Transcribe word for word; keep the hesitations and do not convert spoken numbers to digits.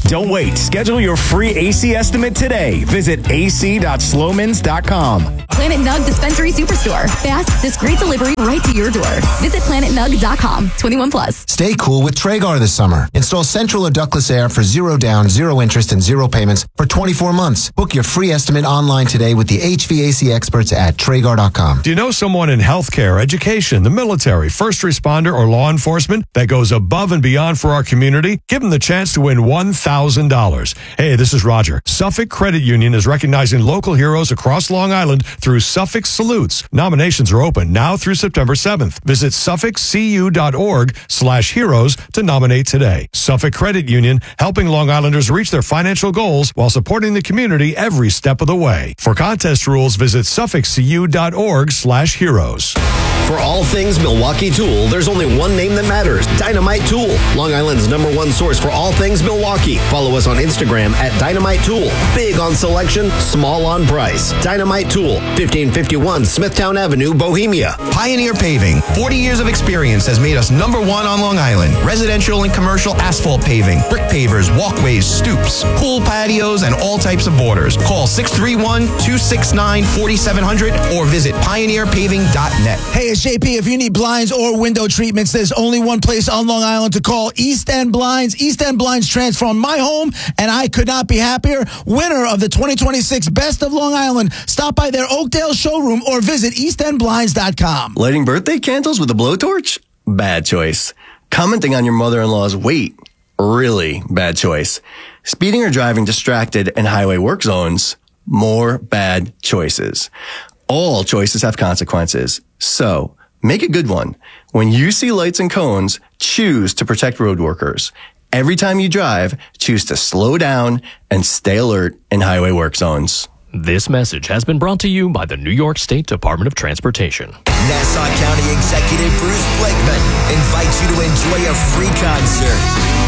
Don't wait. Schedule your free A C estimate today. Visit a c dot slomans dot com. Planet Nug Dispensary Superstore. Fast, discreet delivery right to your door. Visit planet nug dot com. twenty-one plus. Stay cool with Traegar this summer. Install central or ductless air for zero down, zero interest, and zero payments for twenty-four months. Book your free estimate online today with the H V A C experts at Traegar dot com. Do you know someone in healthcare, education, the military, first responder, or law enforcement that goes above and beyond for our community? Give them the chance to win one thousand dollars. Hey, this is Roger. Suffolk Credit Union is recognizing local heroes across Long Island through Suffolk Salutes. Nominations are open now through September seventh. Visit suffolk c u dot org slash heroes to nominate today. Suffolk Credit Union, helping Long Islanders reach their financial goals while supporting the community every step of the way. For contest rules, visit suffolk c u dot org slash heroes. For all things Milwaukee Tool, there's only one name that matters, Dynamite Tool. Long Island's number one source for all things Milwaukee. Follow us on Instagram at Dynamite Tool. Big on selection, small on price. Dynamite Tool, fifteen fifty-one Smithtown Avenue, Bohemia. Pioneer Paving, forty years of experience has made us number one on Long Island. Residential and commercial asphalt paving, brick pavers, walkways, stoops, pool patios, and all types of borders. Call six three one, two six nine, four seven zero zero or visit pioneer paving dot net. Hey, it's J P. If you need blinds or window treatments, there's only one place on Long Island to call: East End Blinds. East End Blinds transformed my home, and I could not be happier. Winner of the twenty twenty-six Best of Long Island. Stop by their Oakdale showroom or visit east end blinds dot com. Lighting birthday candles with a blowtorch? Bad choice. Commenting on your mother-in-law's weight? Really bad choice. Speeding or driving distracted in highway work zones? More bad choices. All choices have consequences. So, make a good one. When you see lights and cones, choose to protect road workers. Every time you drive, choose to slow down and stay alert in highway work zones. This message has been brought to you by the New York State Department of Transportation. Nassau County Executive Bruce Blakeman invites you to enjoy a free concert.